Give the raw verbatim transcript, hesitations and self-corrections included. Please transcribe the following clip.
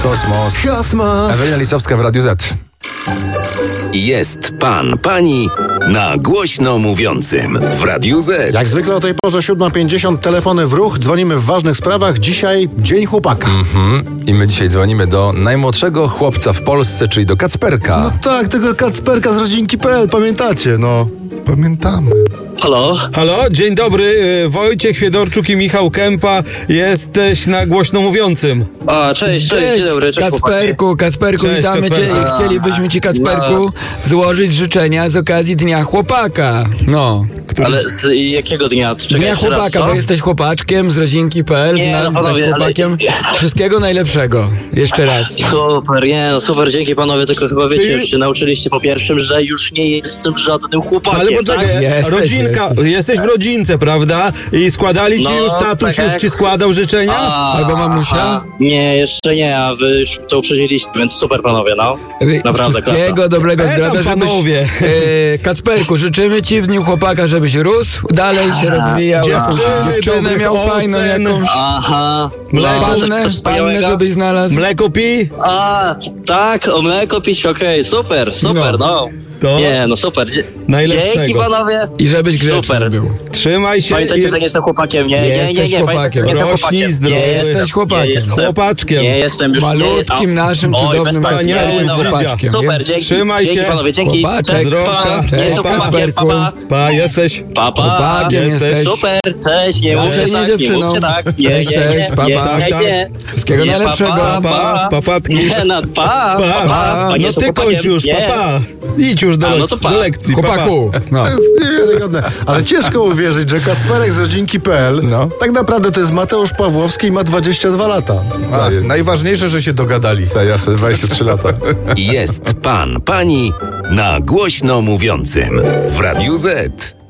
Kosmos. Kosmos. Ewelina Lisowska w Radiu Z. Jest pan, pani na głośno mówiącym w Radiu Z. Jak zwykle o tej porze siódma pięćdziesiąt, telefony w ruch, dzwonimy w ważnych sprawach. Dzisiaj Dzień Chłopaka. Mhm. I my dzisiaj dzwonimy do najmłodszego chłopca w Polsce, czyli do Kacperka. No tak, tego Kacperka z rodzinki kropka pe el, pamiętacie, no. Pamiętamy. Halo? Halo, dzień dobry, Wojciech Fiedorczuk i Michał Kępa. Jesteś na głośno mówiącym. A, cześć, cześć, Cześć, dzień dobry, cześć Kacperku, Kacperku, Cześć, witamy Kacperku. Cię i chcielibyśmy Ci, Kacperku, złożyć życzenia z okazji Dnia Chłopaka. No. chłopaki. Ale z jakiego dnia? Czekaj, Dnia jeszcze raz, Chłopaka, co? bo jesteś chłopaczkiem z rodzinki kropka pe el, Nie, znanym no panowie, tak chłopakiem. ale- Wszystkiego najlepszego. Jeszcze raz. Super, nie no super, dzięki panowie, tylko chyba wiecie, Czyli- już się nauczyliście po pierwszym, że już nie jestem żadnym chłopakiem, Ale poczekaj, tak? Jesteś, rodzinka, jesteś. jesteś w rodzince, prawda? I składali ci No, już, tatuś tak już jak- ci składał życzenia? A, Albo mamusia? a, Nie, jeszcze nie, a wy już to uprzedziliście, więc super panowie, no. Naprawdę, Wszystkiego klasa. dobrego, E, tam zdrowia, żebyś... panowie. E, Kacperku, życzymy Ci w Dniu Chłopaka, żebyś rósł, dalej się rozwijał. Dziewczyny, jakąś dziewczynę dobrych miał fajną ocen. jakąś. Aha. Mleko, no, coś Pannę, pannę, wspaniałego. żebyś znalazł. Mleko pi? A, tak, o mleko pić, okej, super, super, no. To Nie, no super. Dzie- najlepszego. Dzięki panowie. I żebyś grzeczny Super. był. Trzymaj się Pamiętajcie, i że nie jestem chłopakiem, nie, nie, nie, nie, Jesteś nie, pamiętajcie, że nie jestem chłopakiem. chłopakiem. Rośnij Nie zdrowy. jestem, Jesteś chłopakiem. Nie jestem, Chłopaczkiem. nie jestem już... Malutkim nie, naszym Oj, cudownym bez wspaniałym Kacperka, Dziadzia. chłopaczkiem. Super, dzięki. Trzymaj dzięki się. panowie, dzięki. Chłopaczek. Zdrowka. Pa, Cześć, nie jestem chłopakiem, Kacperku. pa, Pa, jesteś. pa, pa. Chłopakiem Jesteś. jesteś. Super, cześć, nie Raczej mówcie nie tak, nie dziewczyną. mówcie tak. Nie, nie, Cześć, nie, cześć, pa, nie, pa. nie, nie. Wszystkiego Nie, najlepszego. Pa, pa, Pa, papatki. Nie, no, pa, pa, Pa. pa. No Nie ty jestem kończ chłopakiem, już, nie. papa. Idź już do, A, no lek- to pa. do lekcji, Chłopaku. No. To jest niewiarygodne. Ale ciężko uwierzyć, że Kacperek z rodzinki kropka pe el No. tak naprawdę to jest Mateusz Pawłowski i ma dwadzieścia dwa lata. A, najważniejsze, że się dogadali. Tak, jasne, dwadzieścia trzy lata. Jest pan, pani na głośno mówiącym w Radiu Z.